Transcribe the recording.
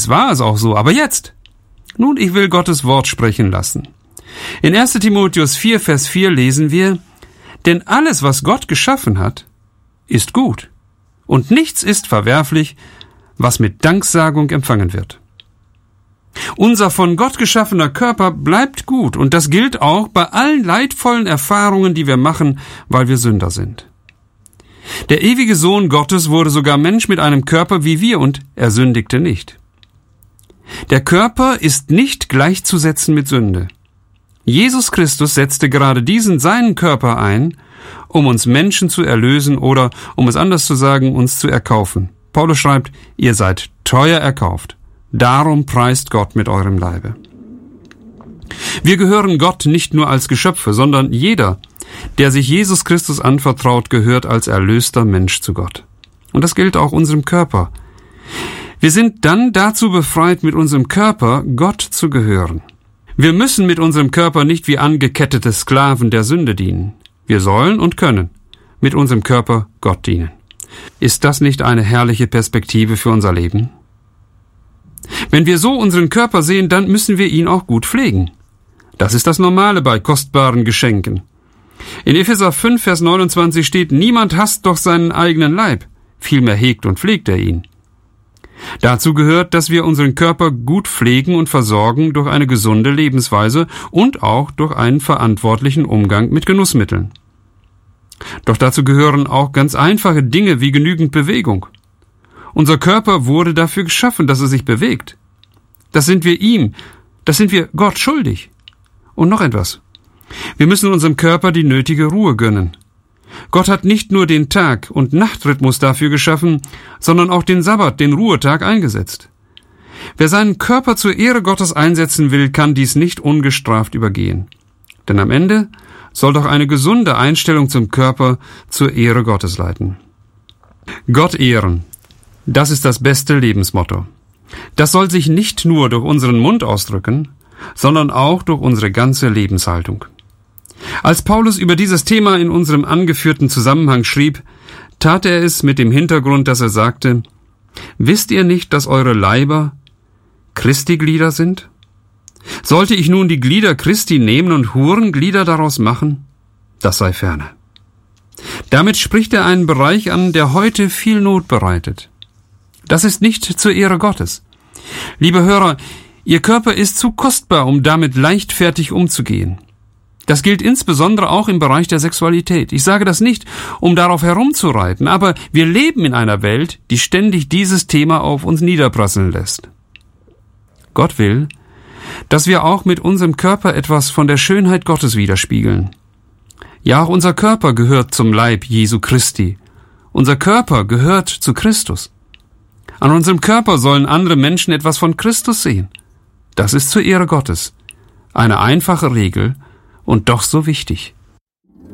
Anfangs war es auch so, aber jetzt? Nun, ich will Gottes Wort sprechen lassen. In 1. Timotheus 4, Vers 4 lesen wir: Denn alles, was Gott geschaffen hat, ist gut, und nichts ist verwerflich, was mit Danksagung empfangen wird. Unser von Gott geschaffener Körper bleibt gut, und das gilt auch bei allen leidvollen Erfahrungen, die wir machen, weil wir Sünder sind. Der ewige Sohn Gottes wurde sogar Mensch mit einem Körper wie wir, und er sündigte nicht. Der Körper ist nicht gleichzusetzen mit Sünde. Jesus Christus setzte gerade diesen seinen Körper ein, um uns Menschen zu erlösen oder, um es anders zu sagen, uns zu erkaufen. Paulus schreibt: Ihr seid teuer erkauft. Darum preist Gott mit eurem Leibe. Wir gehören Gott nicht nur als Geschöpfe, sondern jeder, der sich Jesus Christus anvertraut, gehört als erlöster Mensch zu Gott. Und das gilt auch unserem Körper. Wir sind dann dazu befreit, mit unserem Körper Gott zu gehören. Wir müssen mit unserem Körper nicht wie angekettete Sklaven der Sünde dienen. Wir sollen und können mit unserem Körper Gott dienen. Ist das nicht eine herrliche Perspektive für unser Leben? Wenn wir so unseren Körper sehen, dann müssen wir ihn auch gut pflegen. Das ist das Normale bei kostbaren Geschenken. In Epheser 5, Vers 29 steht: Niemand hasst doch seinen eigenen Leib, vielmehr hegt und pflegt er ihn. Dazu gehört, dass wir unseren Körper gut pflegen und versorgen durch eine gesunde Lebensweise und auch durch einen verantwortlichen Umgang mit Genussmitteln. Doch dazu gehören auch ganz einfache Dinge wie genügend Bewegung. Unser Körper wurde dafür geschaffen, dass er sich bewegt. Das sind wir Gott schuldig. Und noch etwas: Wir müssen unserem Körper die nötige Ruhe gönnen. Gott hat nicht nur den Tag- und Nachtrhythmus dafür geschaffen, sondern auch den Sabbat, den Ruhetag, eingesetzt. Wer seinen Körper zur Ehre Gottes einsetzen will, kann dies nicht ungestraft übergehen. Denn am Ende soll doch eine gesunde Einstellung zum Körper zur Ehre Gottes leiten. Gott ehren, das ist das beste Lebensmotto. Das soll sich nicht nur durch unseren Mund ausdrücken, sondern auch durch unsere ganze Lebenshaltung. Als Paulus über dieses Thema in unserem angeführten Zusammenhang schrieb, tat er es mit dem Hintergrund, dass er sagte: Wisst ihr nicht, dass eure Leiber Christi Glieder sind? Sollte ich nun die Glieder Christi nehmen und Hurenglieder daraus machen? Das sei ferne. Damit spricht er einen Bereich an, der heute viel Not bereitet. Das ist nicht zur Ehre Gottes. Liebe Hörer, Ihr Körper ist zu kostbar, um damit leichtfertig umzugehen. Das gilt insbesondere auch im Bereich der Sexualität. Ich sage das nicht, um darauf herumzureiten, aber wir leben in einer Welt, die ständig dieses Thema auf uns niederprasseln lässt. Gott will, dass wir auch mit unserem Körper etwas von der Schönheit Gottes widerspiegeln. Ja, auch unser Körper gehört zum Leib Jesu Christi. Unser Körper gehört zu Christus. An unserem Körper sollen andere Menschen etwas von Christus sehen. Das ist zur Ehre Gottes. Eine einfache Regel und doch so wichtig.